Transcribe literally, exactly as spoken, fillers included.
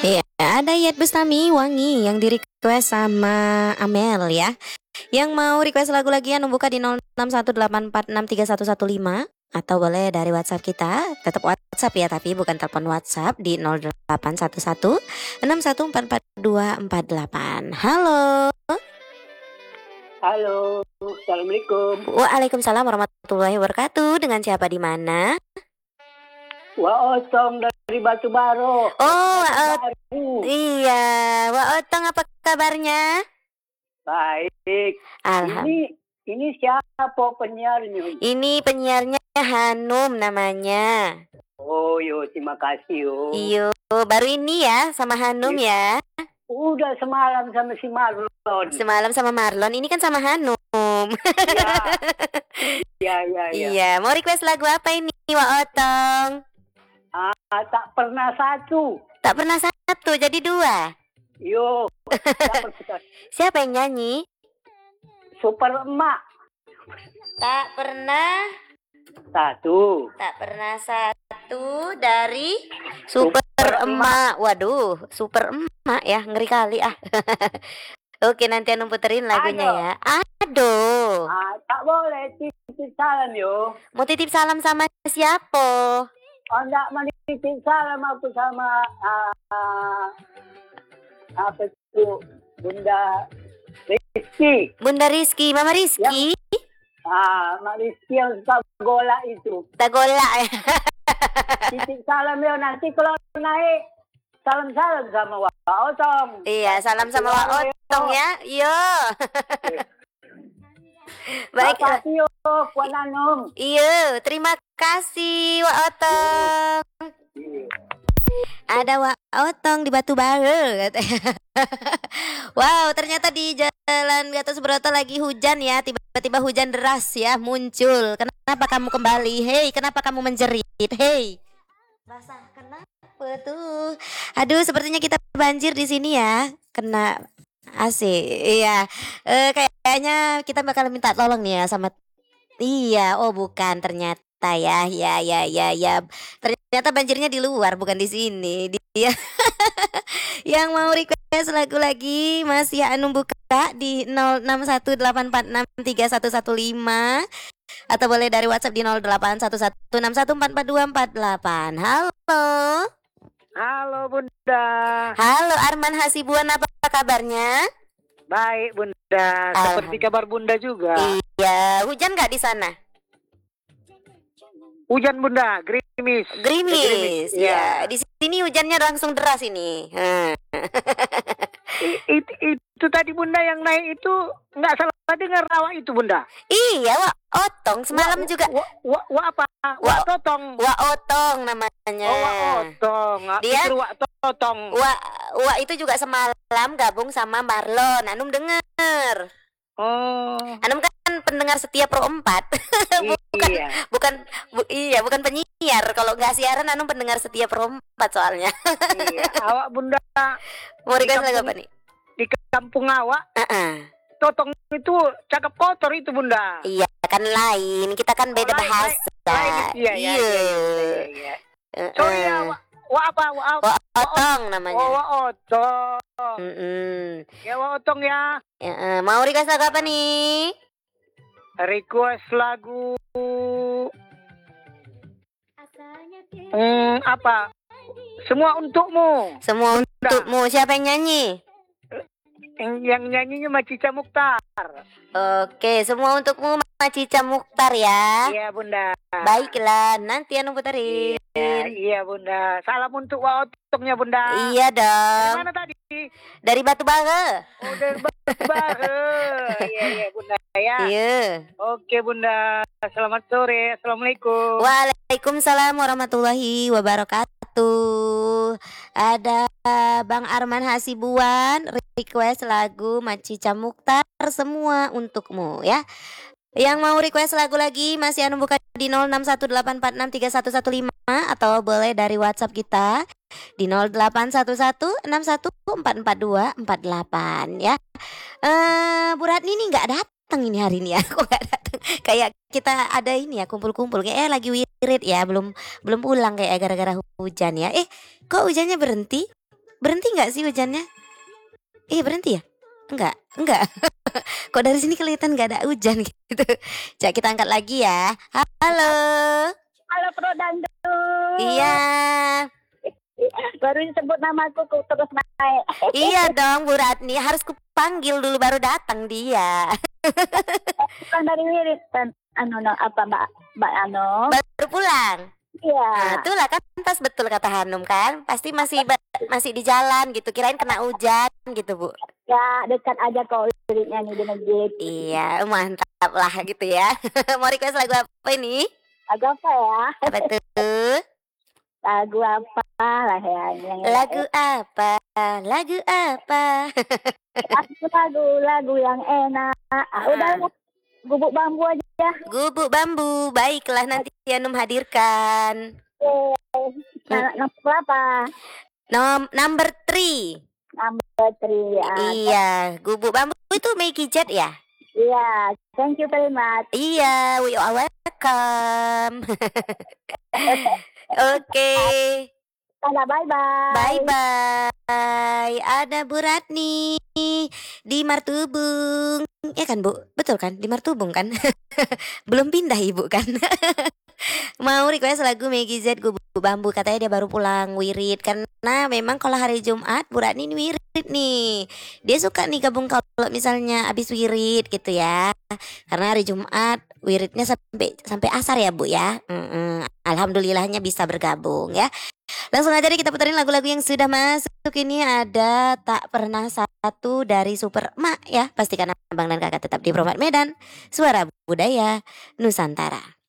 Iya, ada Iyeth Bustami Wangi yang di request sama Amel ya. Yang mau request lagu lagi yang buka di nol enam satu delapan empat enam tiga satu satu lima atau boleh dari WhatsApp kita, tetap WhatsApp ya tapi bukan telepon WhatsApp di nol delapan satu satu enam satu empat empat dua empat delapan. Halo. Halo, assalamualaikum. Waalaikumsalam warahmatullahi wabarakatuh. Dengan siapa di mana? Wah Otong dari Batu Baro. Oh, Batu Wak Baru. iya, Wak Otong apa kabarnya? Baik. Alhamdulillah. Ini ini siapa penyiarnya? Ini penyiarnya Hanum namanya. Oh yo, terima kasih yo. Iyo, baru ini ya sama Hanum ya. Udah semalam sama si Marlon. Semalam sama Marlon, ini kan sama Hanum. Iya, iya, iya. Iya, mau request lagu apa ini, Wak Otong? Ah, tak pernah satu. Tak pernah satu, jadi dua. Yo. tak pernah- Siapa yang nyanyi? Super emak. Tak pernah, Satu. tak pernah satu dari Super Super Emak. Waduh, Super Emak ya, ngeri kali ah. Oke, nanti Hanum puterin lagunya Aduh. ya. Aduh. Ah, tak boleh titip salam yo. Mau titip salam sama siapa? Oh, enggak mau titip salam aku sama ah, apa itu Bunda Rizky. Bunda Rizky, Mama Rizky. Ah, Mak Rizky yang suka golak itu. Tagola ya. Titip salam yo, nanti kalau naik salam-salam sama Wak Otong. Iya, salam sama Wak Otong ya. Yo. Baik. Makasih yo, Puan Anum. Iya, terima kasih Wak Otong. Ada Wak Otong di Batu Baru katanya. Wow, ternyata di Jalan Gatot Subroto lagi hujan ya. Tiba-tiba hujan deras ya muncul. Kenapa kamu kembali? Hei, kenapa kamu menjerit? Hei. Basah kenapa tuh? Aduh, sepertinya kita banjir di sini ya. Kena A C. Iya. Eh, kayaknya kita bakal minta tolong nih ya sama. Iya, oh bukan ternyata ya. Ya ya ya ya. Ternyata banjirnya di luar bukan di sini. Dia yang mau request lagu lagi masih Hanum buka di nol enam satu delapan empat enam tiga satu satu lima atau boleh dari WhatsApp di nol delapan satu satu enam satu empat empat dua empat delapan. Halo. Halo Bunda. Halo Arman Hasibuan, apa kabarnya? Baik Bunda, seperti kabar Bunda juga. Iya, hujan nggak di sana? Hujan Bunda, gerimis. Gerimis, ya. ya. Di sini hujannya langsung deras ini. Hmm. I- it- itu tadi Bunda yang naik itu nggak salah dengar awak itu Bunda. Iya, Wak Otong semalam Wa- juga. Wa, wa, wa apa? Wa Wa- Totong. Wak Otong namanya. Oh, Wa Otong. Dia- Dia Wa Totong. Wak Wak itu juga semalam gabung sama Marlon. Anum denger. Oh. Anum kan pendengar setia Pro empat. bukan Iya. bukan bu- iya, bukan penyiar. Kalau nggak siaran Anum pendengar setia Pro empat soalnya. Iya. Awak Bunda Mau Di request lagu kampung- apa nih? di kampung awak Uh-uh. Totong itu cakep kotor itu Bunda. Iya, kan lain. Kita kan beda Oh, lain, bahasa. Lain, iya, iya, iya, iya, iya. Uh-uh. Sorry ya, wa, wa apa? Wa, wa, Wak Otong namanya. oh, wa Otong. Mm-mm. Ya, Wa Otong ya. Ya, eh, mau request lagu apa nih? Request lagu hmm, apa? Semua untukmu. Semua untukmu. Siapa yang nyanyi? Yang, yang nyanyinya Macica Mukhtar. Oke, semua untukmu Macica Mukhtar ya. Iya Bunda. Baiklah, nanti Anu puterin. Iya, iya Bunda. Salam untuk Wa Otongnya Bunda. Iya Dari dong. mana tadi? Dari Batu Bara. Oh, dari Baru. Iya, iya Bunda ya. Iya. Oke Bunda. Selamat sore. Assalamualaikum. Waalaikumsalam warahmatullahi wabarakatuh. Ada Bang Arman Hasibuan request lagu Macica Mukhtar semua untukmu ya. Yang mau request lagu lagi masih Anu buka di nol enam satu delapan empat enam tiga satu satu lima atau boleh dari WhatsApp kita di nol delapan satu satu enam satu empat empat dua empat delapan ya. Eh Bu Ratni ini nggak datang ini hari ini ya. Kok nggak datang? Kayak kita ada ini ya kumpul-kumpul kayak eh, lagi wirid ya, belum belum pulang kayak gara-gara hujan ya. Eh, kok hujannya berhenti? berhenti nggak sih hujannya? Iya berhenti ya? Enggak, enggak. Kok dari sini kelihatan nggak ada hujan gitu. Coba kita angkat lagi ya. Halo. Halo Pro Dangdut. Iya. Baru disebut namaku ku terus naik. Iya dong Bu Ratni, harus kupanggil dulu baru datang dia. Bukan dari wirid kan anu no, apa Mbak Mbak Ano? Baru pulang. Iya. Nah, itulah kan pas betul kata Hanum kan. Pasti masih ba- masih di jalan gitu. Kirain kena hujan gitu, Bu. Ya dekat aja kok wiridnya nih di masjid. Iya, mantap lah gitu ya. Mau request lagu apa ini? Lagu apa ya? Apa tuh? Lagu apa lah ya yang Lagu apa? Lagu apa? lagu lagu lagu yang enak. Ah, udah gubuk bambu aja. Gubuk bambu. Baiklah nanti Hanum hadirkan. Nah, nomor berapa? Nom number three. Number three. Ah, Iya, gubuk bambu itu Maggie Jet ya? Iya, thank you very much. Iya, we are welcome. Oke, Dadah, bye bye. bye bye. Ada Bu Ratni di Martubung. Ya kan, Bu? Betul kan? Di Martubung kan? Belum pindah Ibu kan? Mau request lagu Maggie Z Gubuk Bambu, katanya dia baru pulang wirid. Karena memang kalau hari Jumat Bu Ratni ini wirid nih. Dia suka nih gabung kalau misalnya abis wirid gitu ya. Karena hari Jumat wiridnya sampai sampai asar ya Bu ya. Mm-mm. Alhamdulillahnya bisa bergabung ya. Langsung aja deh kita puterin lagu-lagu yang sudah masuk. Ini ada Tak Pernah Satu dari Super Emak ya. Pastikan abang dan kakak tetap di Promat Medan, suara budaya Nusantara.